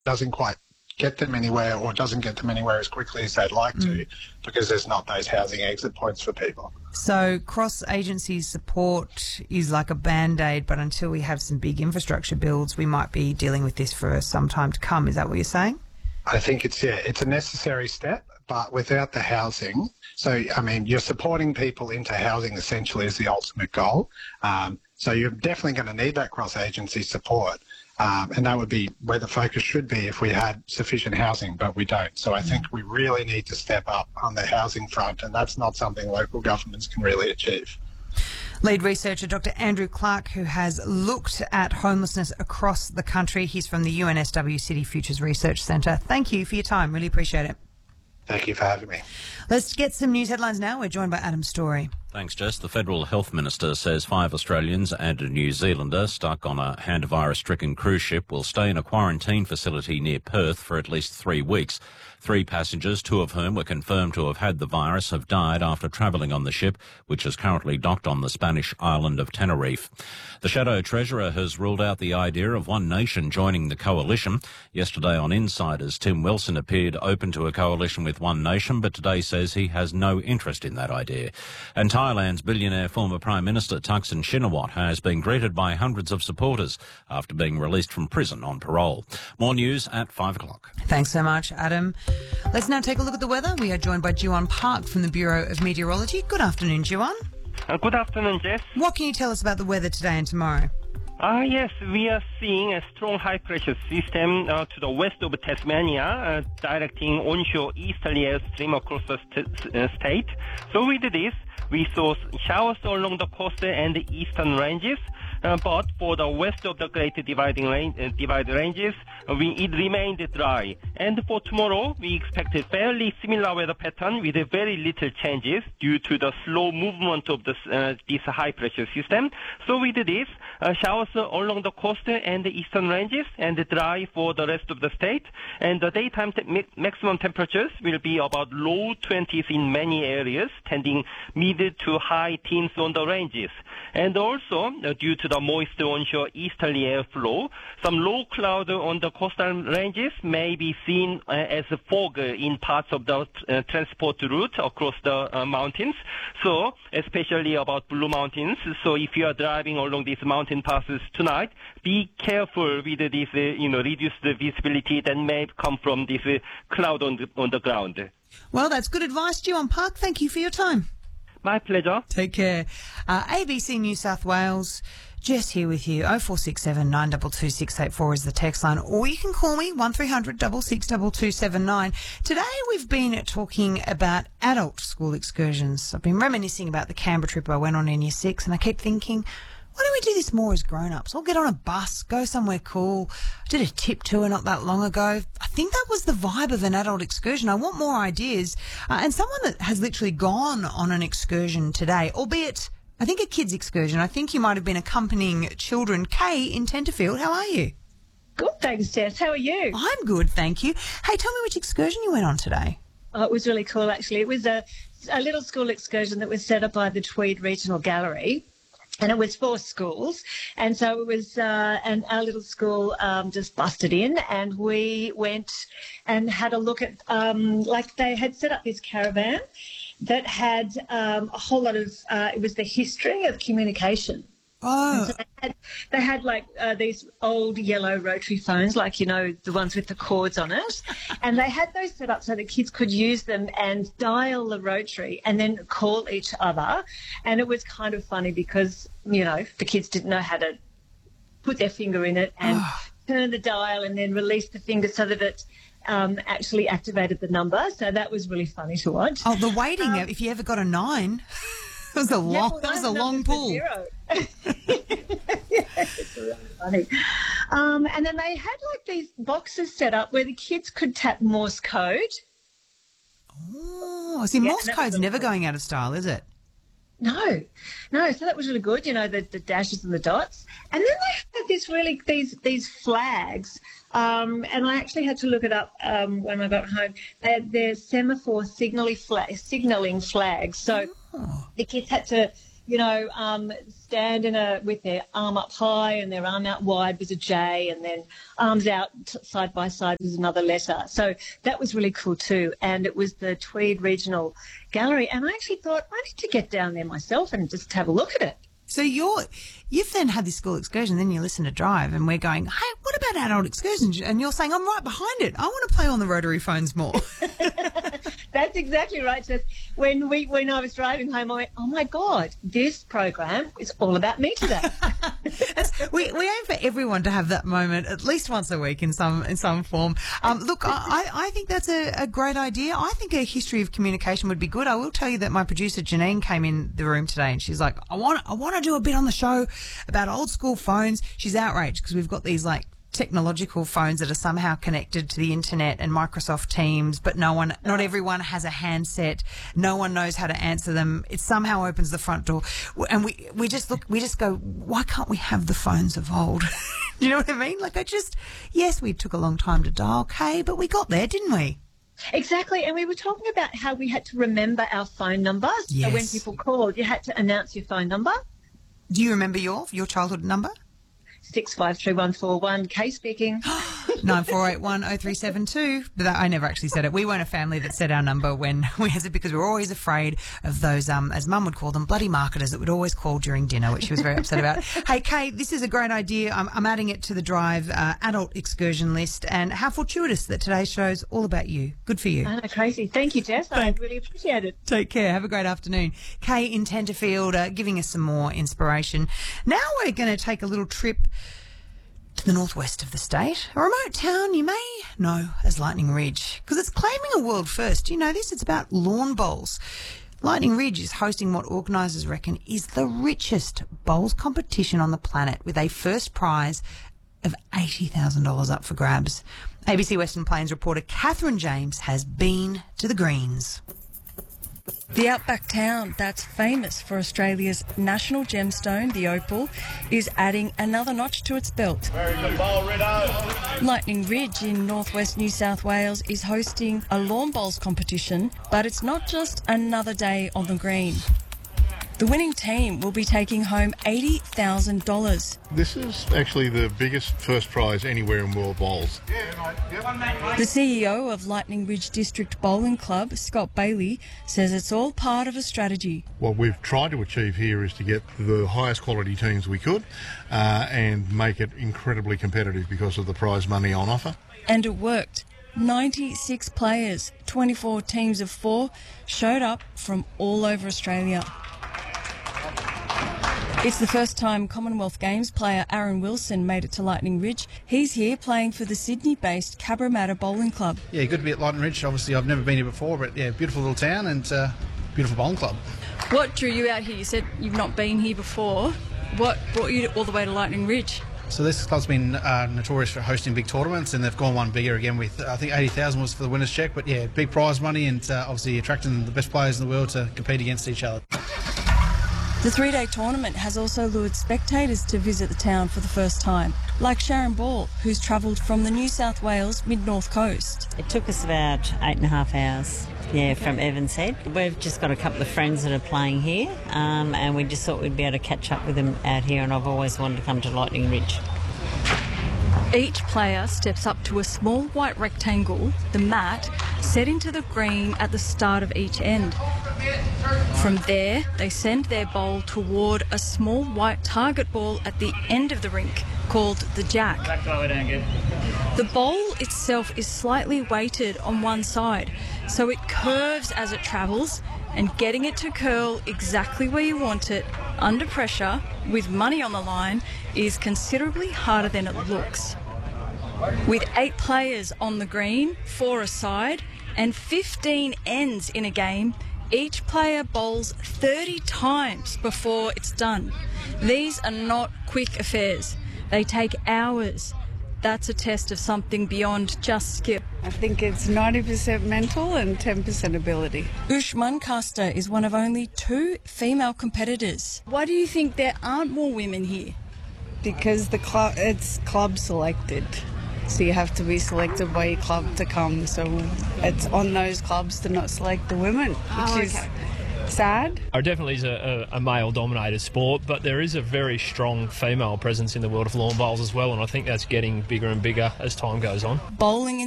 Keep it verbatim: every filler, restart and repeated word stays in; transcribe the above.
doesn't quite get them anywhere or doesn't get them anywhere as quickly as they'd like to, because there's not those housing exit points for people. So cross-agency support is like a Band-Aid, but until we have some big infrastructure builds, we might be dealing with this for some time to come. Is that what you're saying? I think it's, yeah, it's a necessary step, but without the housing, so, I mean, you're supporting people into housing essentially is the ultimate goal. Um, so you're definitely going to need that cross-agency support. Um, and that would be where the focus should be if we had sufficient housing, but we don't. So I think we really need to step up on the housing front, and that's not something local governments can really achieve. Lead researcher Doctor Andrew Clark, who has looked at homelessness across the country. He's from the U N S W City Futures Research Centre. Thank you for your time. Really appreciate it. Thank you for having me. Let's get some news headlines now. We're joined by Adam Story. Thanks, Jess. The Federal Health Minister says five Australians and a New Zealander stuck on a hantavirus-stricken cruise ship will stay in a quarantine facility near Perth for at least three weeks. Three passengers, two of whom were confirmed to have had the virus, have died after travelling on the ship, which is currently docked on the Spanish island of Tenerife. The Shadow Treasurer has ruled out the idea of One Nation joining the coalition. Yesterday on Insiders, Tim Wilson appeared open to a coalition with One Nation, but today says he has no interest in that idea. And Thailand's billionaire former Prime Minister Thaksin Shinawatra has been greeted by hundreds of supporters after being released from prison on parole. More news at five o'clock. Thanks so much, Adam. Let's now take a look at the weather. We are joined by Jiwan Park from the Bureau of Meteorology. Good afternoon, Jiwan. Uh, good afternoon, Jess. What can you tell us about the weather today and tomorrow? Uh, yes, we are seeing a strong high-pressure system uh, to the west of Tasmania, uh, directing onshore easterly airstream across the st- uh, state. So with this, we saw showers along the coast and the eastern ranges. Uh, but for the west of the Great Dividing range, uh, Divide ranges, uh, we, it remained dry. And for tomorrow, we expect a fairly similar weather pattern with very little changes due to the slow movement of this, uh, this high-pressure system. So with this, uh, showers along the coast and the eastern ranges and dry for the rest of the state. And the daytime te- mi- maximum temperatures will be about low twenties in many areas, tending mid to high teens on the ranges. And also, uh, due to the moist onshore easterly airflow, some low cloud on the coastal ranges may be seen uh, as a fog in parts of the uh, transport route across the uh, mountains. So, especially about Blue Mountains. So, if you are driving along these mountain passes tonight, be careful with this, uh, you know, reduced visibility that may come from this uh, cloud on the, on the ground. Well, that's good advice, Jiwan Park. Thank you for your time. My pleasure. Take care. Uh, A B C New South Wales, Jess here with you. oh four six seven, nine two two, six eight four is the text line, or you can call me one three hundred, six six two two seven nine. Today we've been talking about adult school excursions. I've been reminiscing about the Canberra trip I went on in year six, and I keep thinking, why don't we do this more as grown-ups? I'll get on a bus, go somewhere cool. I did a tip tour not that long ago. I think that was the vibe of an adult excursion. I want more ideas. Uh, and someone that has literally gone on an excursion today, albeit I think a kid's excursion. I think you might have been accompanying children. Kay in Tenterfield, how are you? Good, thanks, Jess. How are you? I'm good, thank you. Hey, tell me which excursion you went on today. Oh, it was really cool, actually. It was a, a little school excursion that was set up by the Tweed Regional Gallery. And it was for schools. And so it was, uh, and our little school um, just busted in, and we went and had a look at, um, like they had set up this caravan that had um, a whole lot of, uh, it was the history of communication. Oh. So they had, they had like uh, these old yellow rotary phones, like, you know, the ones with the cords on it. And they had those set up so the kids could use them and dial the rotary and then call each other. And it was kind of funny because, you know, the kids didn't know how to put their finger in it and turn the dial and then release the finger so that it um, actually activated the number. So that was really funny to watch. Oh, the waiting, um, if you ever got a nine. That was a long, yeah, well, that was a long pull. Yeah, it's really funny. Um, and then they had like these boxes set up where the kids could tap Morse code. Oh, see, Yeah, Morse and that code's was never awesome. going out of style, is it? No, no. So that was really good. You know, the, the dashes and the dots. And then they had this really these these flags. Um, and I actually had to look it up um, when I got home. They had their semaphore signalling flag, signalling flags. So Oh. the kids had to you know, um, stand in a with their arm up high and their arm out wide was a J, and then arms out t- side by side was another letter. So that was really cool too. And it was the Tweed Regional Gallery. And I actually thought, I need to get down there myself and just have a look at it. So you're, you've then had this school excursion, then you listen to Drive, and we're going, hey, what about adult excursions? And you're saying, I'm right behind it. I want to play on the rotary phones more. That's exactly right, Jess. When we when I was driving home, I went, oh my God, this program is all about me today. we we aim for everyone to have that moment at least once a week in some in some form. Um, look, I, I think that's a, a great idea. I think a history of communication would be good. I will tell you that my producer Janine came in the room today and she's like, I want I want to do a bit on the show about old school phones. She's outraged because we've got these like technological phones that are somehow connected to the internet and Microsoft Teams, but no one, not everyone has a handset. No one knows how to answer them. It somehow opens the front door. And we, we just look, we just go, why can't we have the phones of old? You know what I mean? Like I just, yes, we took a long time to dial K, but we got there, didn't we? Exactly. And we were talking about how we had to remember our phone numbers. Yes. So when people called, you had to announce your phone number. Do you remember your, your childhood number? six five three one four one, Kay speaking. nine four eight one oh three seven two. But that, I never actually said it. We weren't a family that said our number when we had it because we were always afraid of those, um, as Mum would call them, bloody marketers that would always call during dinner, which she was very upset about. Hey, Kay, this is a great idea. I'm, I'm adding it to the Drive uh, adult excursion list. And how fortuitous that today's show's all about you. Good for you. I know, crazy. Thank you, Jess. I really appreciate it. Take care. Have a great afternoon. Kay in Tenterfield uh, giving us some more inspiration. Now we're going to take a little trip to the northwest of the state, a remote town you may know as Lightning Ridge, because it's claiming a world first. Do you know this? It's about lawn bowls. Lightning Ridge is hosting what organisers reckon is the richest bowls competition on the planet, with a first prize of eighty thousand dollars up for grabs. A B C Western Plains reporter Catherine James has been to the greens. The outback town that's famous for Australia's national gemstone, the opal, is adding another notch to its belt. Very good bowl, Rido. Lightning Ridge in northwest New South Wales is hosting a lawn bowls competition, but it's not just another day on the green. The winning team will be taking home eighty thousand dollars. This is actually the biggest first prize anywhere in World Bowls. The C E O of Lightning Ridge District Bowling Club, Scott Bailey, says it's all part of a strategy. What we've tried to achieve here is to get the highest quality teams we could uh, and make it incredibly competitive because of the prize money on offer. And it worked. ninety-six players, twenty-four teams of four, showed up from all over Australia. It's the first time Commonwealth Games player Aaron Wilson made it to Lightning Ridge. He's here playing for the Sydney-based Cabramatta Bowling Club. Yeah, good to be at Lightning Ridge. Obviously, I've never been here before, but yeah, beautiful little town and uh, beautiful bowling club. What drew you out here? You said you've not been here before. What brought you all the way to Lightning Ridge? So this club's been uh, notorious for hosting big tournaments, and they've gone one bigger again with, I think eighty thousand was for the winner's check, but yeah, big prize money and uh, obviously attracting the best players in the world to compete against each other. The three-day tournament has also lured spectators to visit the town for the first time, like Sharon Ball, who's travelled from the New South Wales mid-north coast. It took us about eight and a half hours, yeah, from Evans Head. We've just got a couple of friends that are playing here, um, and we just thought we'd be able to catch up with them out here, and I've always wanted to come to Lightning Ridge. Each player steps up to a small white rectangle, the mat, set into the green at the start of each end. From there, they send their bowl toward a small white target ball at the end of the rink, called the jack. The bowl itself is slightly weighted on one side, so it curves as it travels, and getting it to curl exactly where you want it, under pressure, with money on the line, is considerably harder than it looks. With eight players on the green, four aside, and fifteen ends in a game, each player bowls thirty times before it's done. These are not quick affairs. They take hours. That's a test of something beyond just skill. I think it's ninety percent mental and ten percent ability. Ush Muncaster is one of only two female competitors. Why do you think there aren't more women here? Because the club, it's club selected. So you have to be selected by your club to come. So it's on those clubs to not select the women, which Oh, okay. is Sad. It definitely is a, a, a male-dominated sport, but there is a very strong female presence in the world of lawn bowls as well, and I think that's getting bigger and bigger as time goes on. Bowling